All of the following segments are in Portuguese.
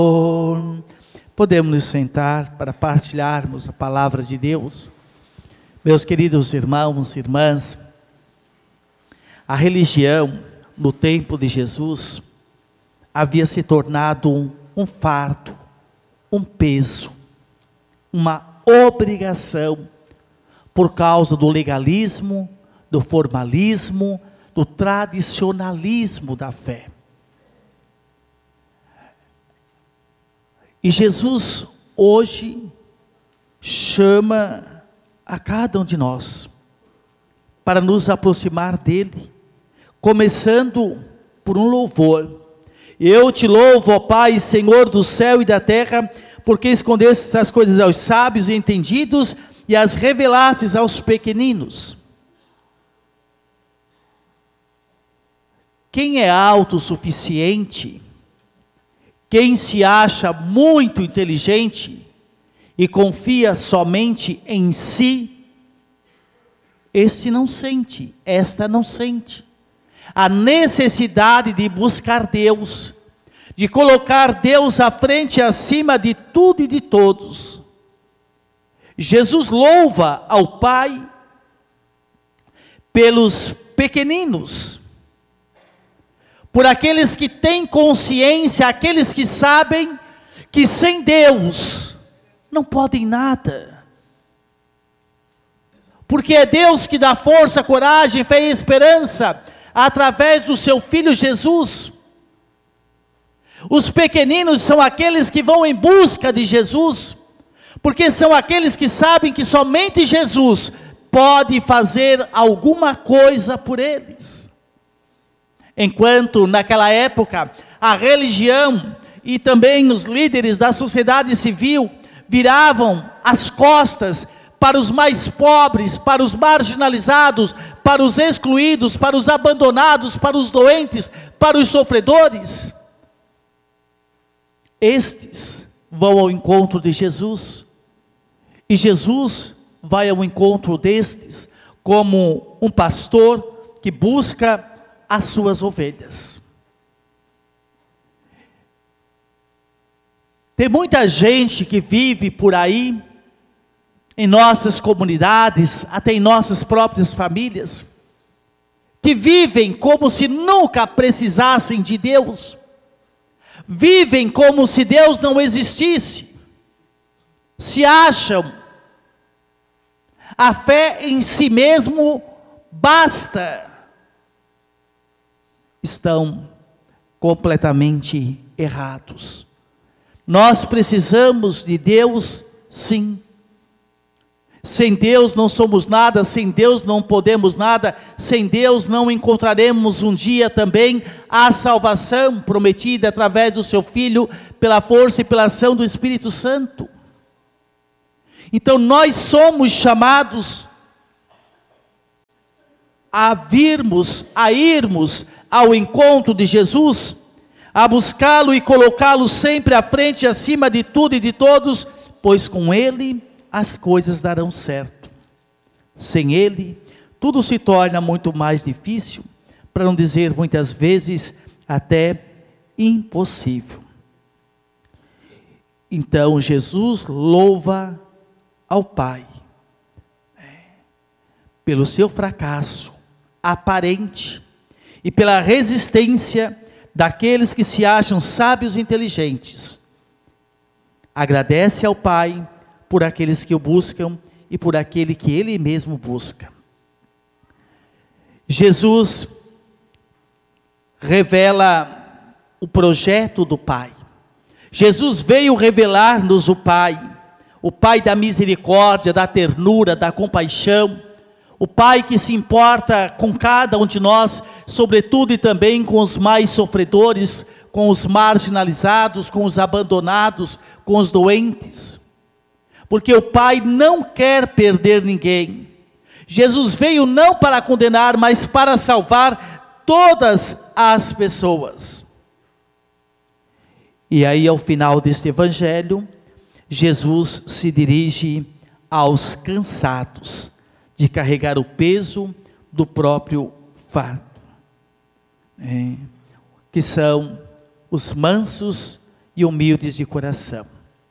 Podemos nos sentar para partilharmos a palavra de Deus. Meus queridos irmãos e irmãs, a religião no tempo de Jesus havia se tornado um fardo, um peso, uma obrigação, por causa do legalismo, do formalismo, do tradicionalismo da fé. E Jesus hoje chama a cada um de nós para nos aproximar dele, começando por um louvor. Eu te louvo, ó Pai, Senhor do céu e da terra, porque escondestes essas coisas aos sábios e entendidos e as revelastes aos pequeninos. Quem é autossuficiente, quem se acha muito inteligente e confia somente em si, este não sente, esta não sente a necessidade de buscar Deus, de colocar Deus à frente, acima de tudo e de todos. Jesus louva ao Pai pelos pequeninos, por aqueles que têm consciência, aqueles que sabem que sem Deus não podem nada, porque é Deus que dá força, coragem, fé e esperança, através do seu Filho Jesus. Os pequeninos são aqueles que vão em busca de Jesus, porque são aqueles que sabem que somente Jesus pode fazer alguma coisa por eles. Enquanto naquela época a religião e também os líderes da sociedade civil viravam as costas para os mais pobres, para os marginalizados, para os excluídos, para os abandonados, para os doentes, para os sofredores, estes vão ao encontro de Jesus, e Jesus vai ao encontro destes como um pastor que busca as suas ovelhas. Tem muita gente que vive por aí, em nossas comunidades, até em nossas próprias famílias, que vivem como se nunca precisassem de Deus, vivem como se Deus não existisse, se acham, a fé em si mesmo basta, estão completamente errados. Nós precisamos de Deus, sim. Sem Deus não somos nada, sem Deus não podemos nada, sem Deus não encontraremos um dia também a salvação prometida através do seu Filho, pela força e pela ação do Espírito Santo. Então nós somos chamados a irmos ao encontro de Jesus, a buscá-lo e colocá-lo sempre à frente, acima de tudo e de todos, pois com Ele as coisas darão certo. Sem Ele, tudo se torna muito mais difícil, para não dizer muitas vezes até impossível. Então Jesus louva ao Pai pelo seu fracasso aparente e pela resistência daqueles que se acham sábios e inteligentes. Agradece ao Pai por aqueles que o buscam e por aquele que Ele mesmo busca. Jesus revela o projeto do Pai. Jesus veio revelar-nos o Pai da misericórdia, da ternura, da compaixão, o Pai que se importa com cada um de nós, sobretudo e também com os mais sofredores, com os marginalizados, com os abandonados, com os doentes. Porque o Pai não quer perder ninguém. Jesus veio não para condenar, mas para salvar todas as pessoas. E aí, ao final deste evangelho, Jesus se dirige aos cansados de carregar o peso do próprio fardo, que são os mansos e humildes de coração.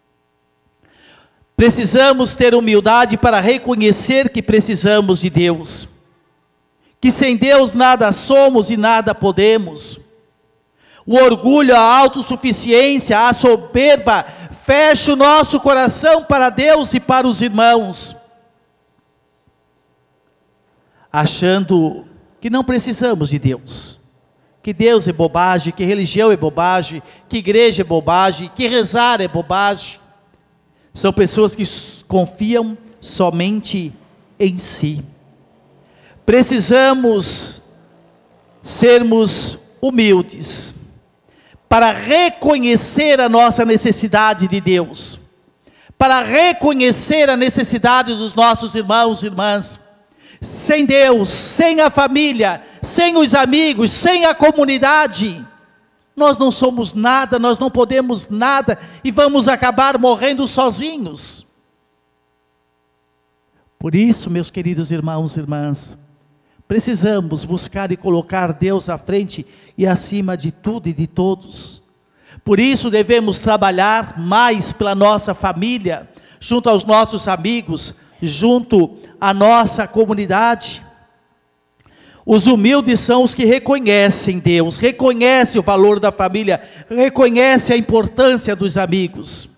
Precisamos ter humildade para reconhecer que precisamos de Deus, que sem Deus nada somos e nada podemos. O orgulho, a autossuficiência, a soberba fecha o nosso coração para Deus e para os irmãos, achando que não precisamos de Deus, que Deus é bobagem, que religião é bobagem, que igreja é bobagem, que rezar é bobagem. São pessoas que confiam somente em si. Precisamos sermos humildes para reconhecer a nossa necessidade de Deus, para reconhecer a necessidade dos nossos irmãos e irmãs. Sem Deus, sem a família, sem os amigos, sem a comunidade, nós não somos nada, nós não podemos nada e vamos acabar morrendo sozinhos. Por isso, meus queridos irmãos e irmãs, precisamos buscar e colocar Deus à frente e acima de tudo e de todos. Por isso devemos trabalhar mais pela nossa família, junto aos nossos amigos, junto à nossa comunidade. Os humildes são os que reconhecem Deus, reconhecem o valor da família, reconhecem a importância dos amigos.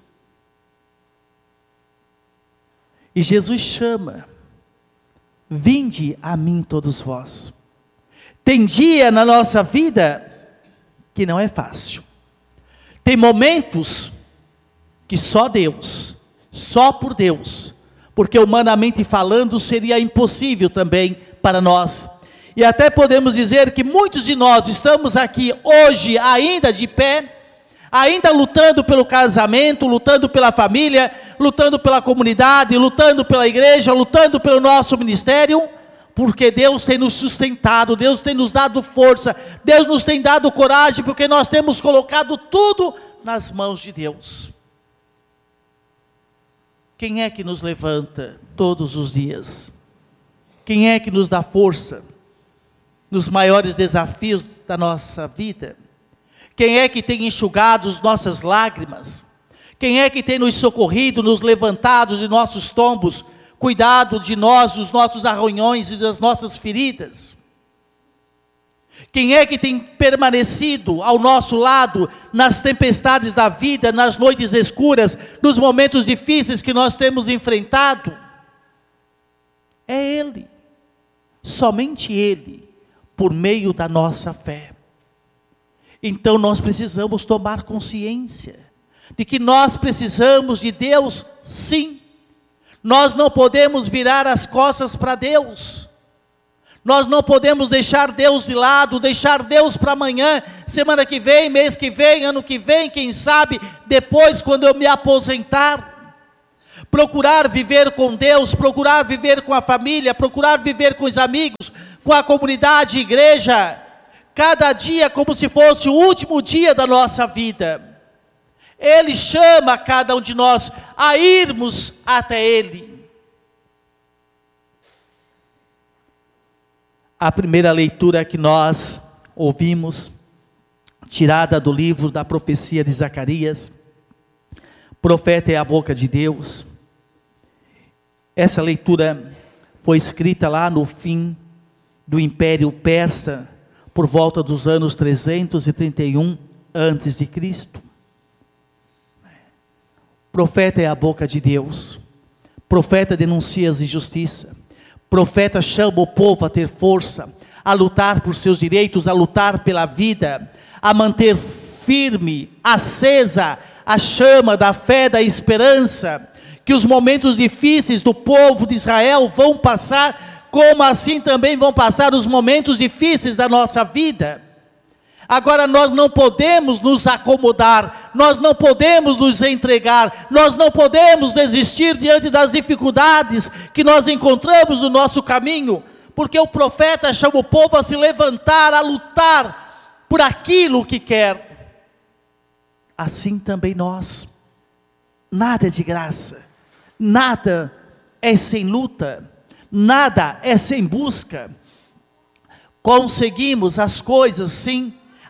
E Jesus chama: vinde a mim todos vós. Tem dia na nossa vida que não é fácil. Tem momentos que só Deus, só por Deus, porque humanamente falando seria impossível também para nós. E até podemos dizer que muitos de nós estamos aqui hoje ainda de pé, ainda lutando pelo casamento, lutando pela família, lutando pela comunidade, lutando pela igreja, lutando pelo nosso ministério, porque Deus tem nos sustentado, Deus tem nos dado força, Deus nos tem dado coragem, porque nós temos colocado tudo nas mãos de Deus. Quem é que nos levanta todos os dias? Quem é que nos dá força nos maiores desafios da nossa vida? Quem é que tem enxugado as nossas lágrimas? Quem é que tem nos socorrido, nos levantado de nossos tombos, cuidado de nós, dos nossos arranhões e das nossas feridas? Quem é que tem permanecido ao nosso lado nas tempestades da vida, nas noites escuras, nos momentos difíceis que nós temos enfrentado? É Ele, somente Ele, por meio da nossa fé. Então nós precisamos tomar consciência de que nós precisamos de Deus, sim. Nós não podemos virar as costas para Deus. Nós não podemos deixar Deus de lado, deixar Deus para amanhã, semana que vem, mês que vem, ano que vem, quem sabe, depois quando eu me aposentar. Procurar viver com Deus, procurar viver com a família, procurar viver com os amigos, com a comunidade, igreja, cada dia como se fosse o último dia da nossa vida. Ele chama cada um de nós a irmos até Ele. A primeira leitura que nós ouvimos, tirada do livro da profecia de Zacarias, profeta é a boca de Deus. Essa leitura foi escrita lá no fim do Império Persa, por volta dos anos 331 a.C. Profeta é a boca de Deus. Profeta denuncia as injustiças. Profeta chama o povo a ter força, a lutar por seus direitos, a lutar pela vida, a manter firme, acesa a chama da fé, da esperança, que os momentos difíceis do povo de Israel vão passar, como assim também vão passar os momentos difíceis da nossa vida. Agora nós não podemos nos acomodar, nós não podemos nos entregar, nós não podemos desistir diante das dificuldades que nós encontramos no nosso caminho, porque o profeta chama o povo a se levantar, a lutar por aquilo que quer. Assim também nós, nada é de graça, nada é sem luta, nada é sem busca. Conseguimos as coisas sim,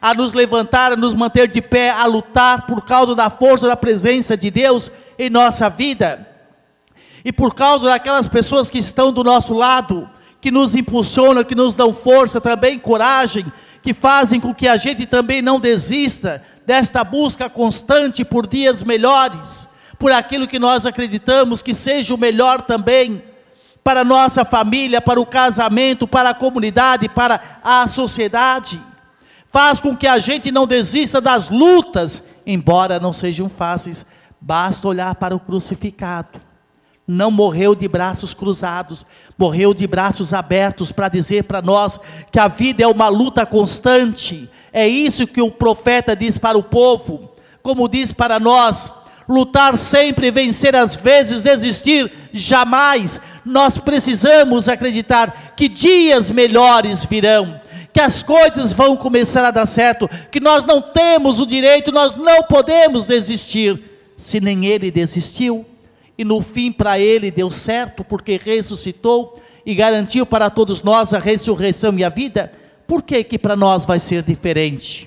a nos levantar, a nos manter de pé, a lutar por causa da força da presença de Deus em nossa vida. E por causa daquelas pessoas que estão do nosso lado, que nos impulsionam, que nos dão força, também coragem, que fazem com que a gente também não desista desta busca constante por dias melhores, por aquilo que nós acreditamos que seja o melhor também, para a nossa família, para o casamento, para a comunidade, para a sociedade. Faz com que a gente não desista das lutas, embora não sejam fáceis. Basta olhar para o crucificado. Não morreu de braços cruzados, morreu de braços abertos para dizer para nós que a vida é uma luta constante. É isso que o profeta diz para o povo, como diz para nós: lutar sempre, vencer às vezes, desistir jamais. Nós precisamos acreditar que dias melhores virão, que as coisas vão começar a dar certo, que nós não temos o direito, nós não podemos desistir, se nem ele desistiu. E no fim para ele deu certo, porque ressuscitou e garantiu para todos nós a ressurreição e a vida. Por que que para nós vai ser diferente?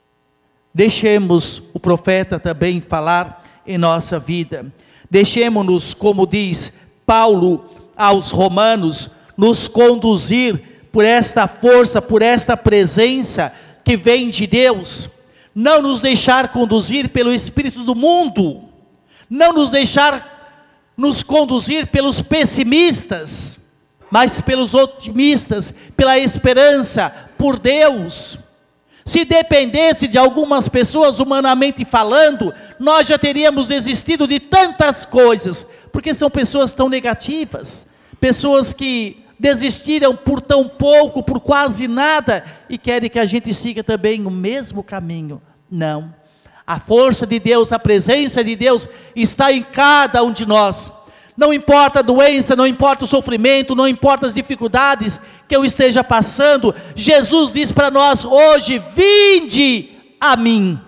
Deixemos o profeta também falar em nossa vida. Deixemos-nos, como diz Paulo aos Romanos, nos conduzir por esta força, por esta presença que vem de Deus. Não nos deixar conduzir pelo espírito do mundo, não nos deixar nos conduzir pelos pessimistas, mas pelos otimistas, pela esperança, por Deus. Se dependesse de algumas pessoas, humanamente falando, nós já teríamos desistido de tantas coisas, porque são pessoas tão negativas, pessoas que desistiram por tão pouco, por quase nada, e querem que a gente siga também o mesmo caminho. Não. A força de Deus, a presença de Deus está em cada um de nós. Não importa a doença, não importa o sofrimento, não importa as dificuldades que eu esteja passando, Jesus diz para nós hoje: vinde a mim.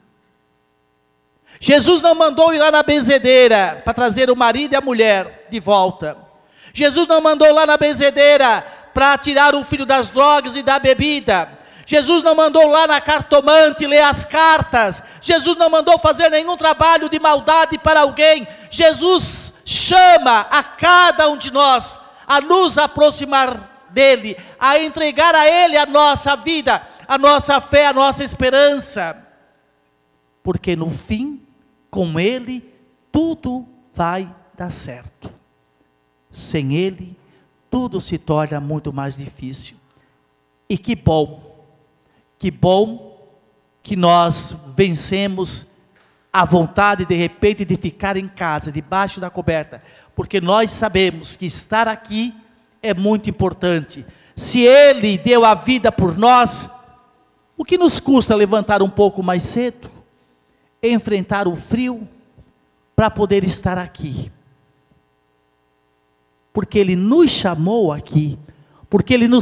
Jesus não mandou ir lá na benzedeira para trazer o marido e a mulher de volta. Jesus não mandou lá na benzedeira para tirar o filho das drogas e da bebida. Jesus não mandou lá na cartomante ler as cartas. Jesus não mandou fazer nenhum trabalho de maldade para alguém. Jesus chama a cada um de nós a nos aproximar dele, a entregar a ele a nossa vida, a nossa fé, a nossa esperança. Porque no fim, com ele, tudo vai dar certo. Sem ele, tudo se torna muito mais difícil. E que bom que nós vencemos a vontade de repente de ficar em casa, debaixo da coberta, porque nós sabemos que estar aqui é muito importante. Se ele deu a vida por nós, o que nos custa levantar um pouco mais cedo, enfrentar o frio, para poder estar aqui? Porque ele nos chamou aqui, porque ele nos